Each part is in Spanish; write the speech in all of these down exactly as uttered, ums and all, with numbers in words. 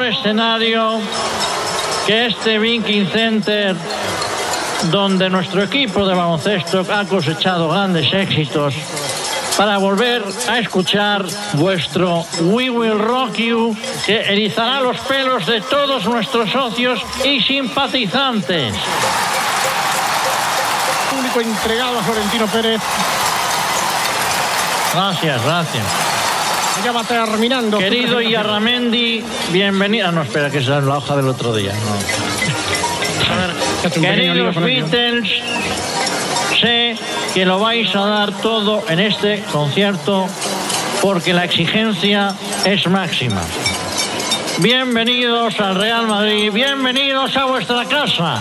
escenario que este Viking Center, donde nuestro equipo de baloncesto ha cosechado grandes éxitos, para volver a escuchar vuestro We Will Rock You, que erizará los pelos de todos nuestros socios y simpatizantes. Público entregado a Florentino Pérez. Gracias, gracias. Ya va terminando. Querido Yarramendi, bienvenido. Ah, no, espera, que esa es la hoja del otro día. No. A ver, queridos Beatles, sé que lo vais a dar todo en este concierto porque la exigencia es máxima. Bienvenidos al Real Madrid, bienvenidos a vuestra casa.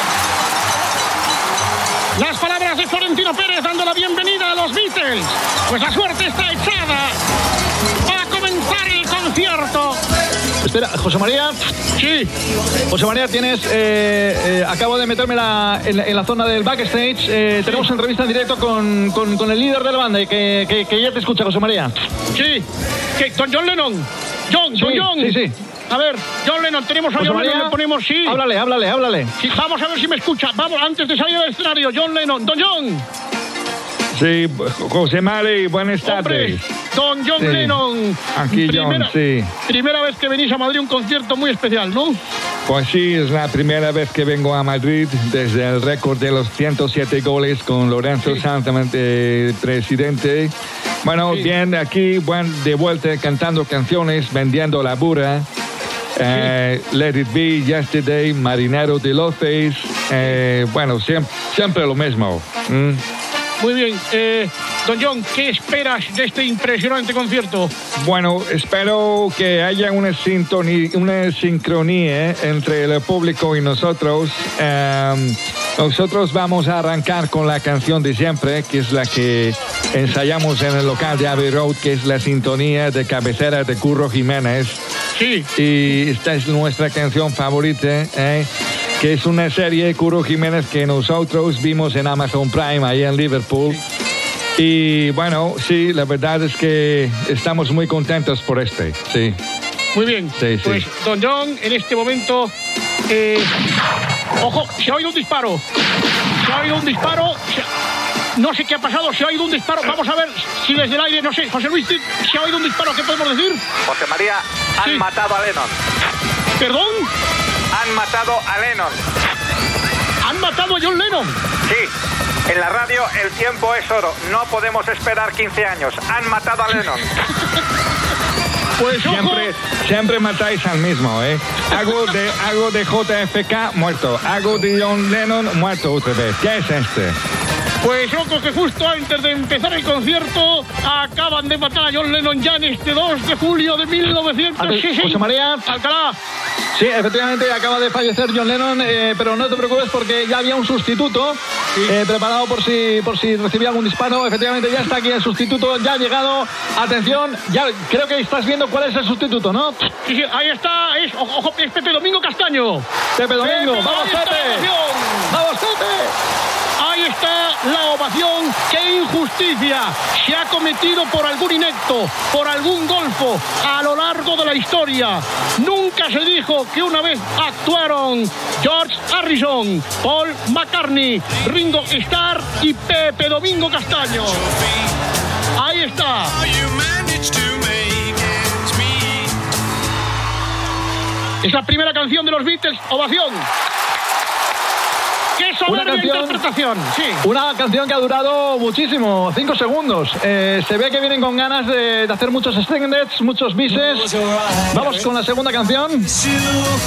Las palabras de Florentino Pérez dando la bienvenida a los Beatles. Pues la suerte está echada para comenzar el concierto. Espera, José María. Sí. José María, tienes... Eh, eh, acabo de meterme la, en, en la zona del backstage. Eh, sí. Tenemos entrevista en directo con, con, con el líder de la banda, que, que, que ya te escucha, José María. Sí. ¿Qué? ¿Con John Lennon? John, sí, Don John. Sí, sí. A ver, John Lennon, tenemos a José John María, Lennon, le ponemos sí. Háblale, háblale, háblale. Sí, vamos a ver si me escucha. Vamos, antes de salir del escenario, John Lennon. Don John. Sí, José María, buenas tardes. Hombre, don John sí. Lennon. Aquí primera, John, sí. Primera vez que venís a Madrid, un concierto muy especial, ¿no? Pues sí, es la primera vez que vengo a Madrid desde el récord de los ciento siete goles con Lorenzo sí. Sanz, eh, presidente. Bueno, sí. bien, aquí, bueno, de vuelta cantando canciones, vendiendo la burra. Eh, sí. Let It Be, Yesterday, Marinero de Loces. Eh, bueno, siempre, siempre lo mismo. ¿Mm? Muy bien. Eh, don John, ¿qué esperas de este impresionante concierto? Bueno, espero que haya una sintonía, una sincronía entre el público y nosotros. Um, nosotros vamos a arrancar con la canción de siempre, que es la que ensayamos en el local de Abbey Road, que es la sintonía de cabecera de Curro Jiménez. Sí. Y esta es nuestra canción favorita, ¿eh? que es una serie, Curro Jiménez, que nosotros vimos en Amazon Prime, ahí en Liverpool. Y bueno, sí, la verdad es que estamos muy contentos por este, sí. Muy bien, sí, pues sí. don John, en este momento... Eh, ojo, se ha oído un disparo. Se ha oído un disparo. Se, no sé qué ha pasado, se ha oído un disparo. Vamos a ver si desde el aire, no sé, José Luis, ¿se ha oído un disparo? ¿Qué podemos decir? José María, han sí. matado a Lennon. ¿Perdón? Han matado a Lennon. ¿Han matado a John Lennon? Sí. En la radio el tiempo es oro. No podemos esperar quince años. Han matado a Lennon. Pues ojo. Siempre, siempre matáis al mismo, ¿eh? Hago de, hago de J F K, muerto. Hago de John Lennon, muerto otra vez. ¿Qué es este? Pues ojo que justo antes de empezar el concierto acaban de matar a John Lennon ya en este dos de julio de mil novecientos sesenta. José María. Alcalá. Sí, efectivamente acaba de fallecer John Lennon, eh, pero no te preocupes porque ya había un sustituto sí. eh, preparado por si por si recibía algún disparo. Efectivamente ya está aquí el sustituto, ya ha llegado. Atención, ya creo que estás viendo cuál es el sustituto, ¿no? Sí, sí, ahí está, es, ojo, es Pepe Domingo Castaño. Pepe Domingo, Pepe, vamos Pepe. Vamos Pepe. Ahí está la ovación. ¡Qué injusticia se ha cometido por algún inepto, por algún golfo a lo largo de la historia! Nunca se dijo que una vez actuaron George Harrison, Paul McCartney, Ringo Starr y Pepe Domingo Castaño. Ahí está. Es la primera canción de los Beatles. Ovación. ¡Qué soberbia interpretación! Sí. Una canción que ha durado muchísimo, cinco segundos. Eh, se ve que vienen con ganas de, de hacer muchos extendeds, muchos bises. Vamos con la segunda canción.